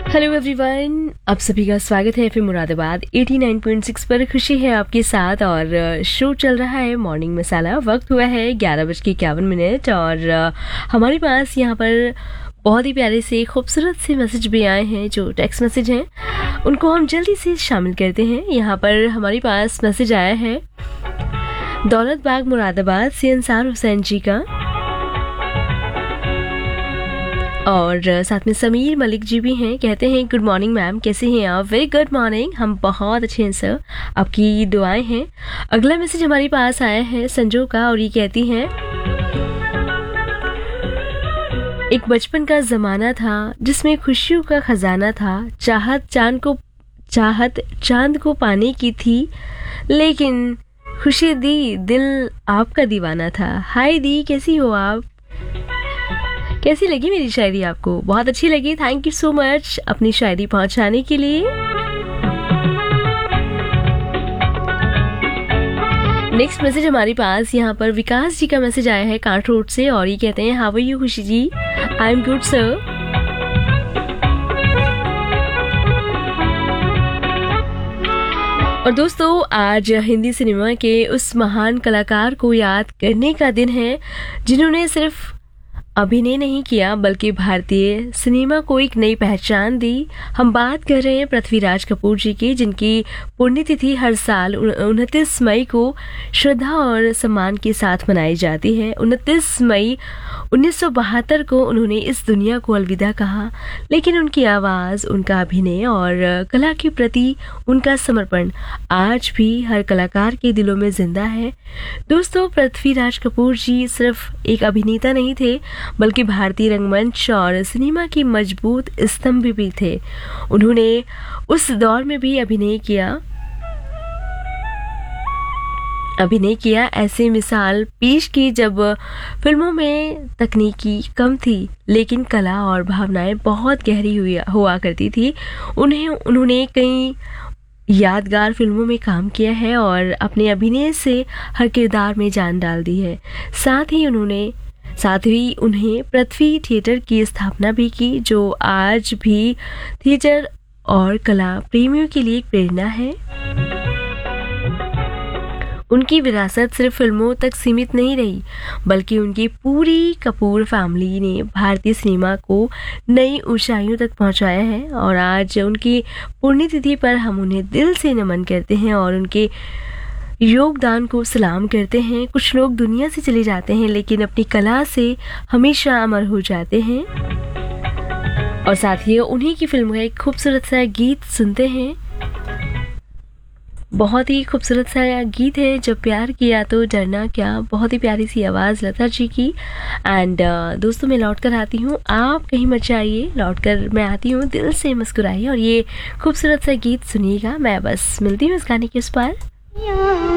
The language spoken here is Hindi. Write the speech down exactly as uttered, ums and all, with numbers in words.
हेलो एवरीवन, आप सभी का स्वागत है एफएम मुरादाबाद नवासी पॉइंट सिक्स पर। खुशी है आपके साथ और शो चल रहा है मॉर्निंग मसाला। वक्त हुआ है ग्यारह बज के इक्यावन मिनट और हमारे पास यहाँ पर बहुत ही प्यारे से खूबसूरत से मैसेज भी आए हैं। जो टेक्स्ट मैसेज हैं उनको हम जल्दी से शामिल करते हैं। यहाँ पर हमारे पास मैसेज आया है दौलत बाग मुरादाबाद से अंसार हुसैन जी का, और साथ में समीर मलिक जी भी हैं। कहते हैं गुड मॉर्निंग मैम, कैसे हैं आप? वेरी गुड मॉर्निंग, हम बहुत अच्छे हैं सर, आपकी दुआएं हैं। अगला मैसेज हमारे पास आया है संजो का और ये कहती हैं एक बचपन का ज़माना था जिसमें खुशियों का खजाना था। चाहत चांद को चाहत चांद को पाने की थी, लेकिन खुशी दी दिल आपका दीवाना था। हाय दी, कैसी हो आप? कैसी लगी मेरी शायरी आपको? बहुत अच्छी लगी। थैंक यू सो मच अपनी शायरी पहुंचाने के लिए। नेक्स्ट मैसेज हमारे पास यहाँ पर विकास जी का मैसेज आया है कांट रोड से और ये कहते हैं हाउ आर यू खुशी जी? I am good sir. और दोस्तों, आज हिंदी सिनेमा के उस महान कलाकार को याद करने का दिन है जिन्होंने सिर्फ अभिनय नहीं किया बल्कि भारतीय सिनेमा को एक नई पहचान दी। हम बात कर रहे हैं पृथ्वीराज कपूर जी की, जिनकी पुण्यतिथि हर साल उनतीस मई को श्रद्धा और सम्मान के साथ मनाई जाती है। उनतीस मई उन्नीस सौ बहत्तर को उन्होंने इस दुनिया को अलविदा कहा, लेकिन उनकी आवाज़, उनका अभिनय और कला के प्रति उनका समर्पण आज भी हर कलाकार के दिलों में जिंदा है। दोस्तों, पृथ्वीराज कपूर जी सिर्फ एक अभिनेता नहीं थे बल्कि भारतीय रंगमंच और सिनेमा की मजबूत स्तंभ भी थे। उन्होंने उस दौर में भी अभिनय किया अभिनय किया ऐसी मिसाल पेश की जब फिल्मों में तकनीकी कम थी लेकिन कला और भावनाएं बहुत गहरी हुआ हुआ करती थी। उन्हें उन्होंने कई यादगार फिल्मों में काम किया है और अपने अभिनय से हर किरदार में जान डाल दी है। साथ ही उन्होंने साथ ही उन्हें पृथ्वी थिएटर की स्थापना भी की, जो आज भी थिएटर और कला प्रेमियों के लिए एक प्रेरणा है। उनकी विरासत सिर्फ फिल्मों तक सीमित नहीं रही बल्कि उनकी पूरी कपूर फैमिली ने भारतीय सिनेमा को नई ऊंचाइयों तक पहुंचाया है। और आज उनकी पुण्यतिथि पर हम उन्हें दिल से नमन करते हैं और उनके योगदान को सलाम करते हैं। कुछ लोग दुनिया से चले जाते हैं लेकिन अपनी कला से हमेशा अमर हो जाते हैं। और साथ ही उन्हीं की फिल्म का एक खूबसूरत सा गीत सुनते हैं। बहुत ही खूबसूरत सा गीत है जब प्यार किया तो डरना क्या। बहुत ही प्यारी सी आवाज़ लता जी की। एंड uh, दोस्तों, मैं लौट कर आती हूँ, आप कहीं मत जाइए, लौट कर मैं आती हूँ। दिल से मुस्कुराइए और ये खूबसूरत सा गीत सुनिएगा। मैं बस मिलती हूँ इस गाने के उस पार।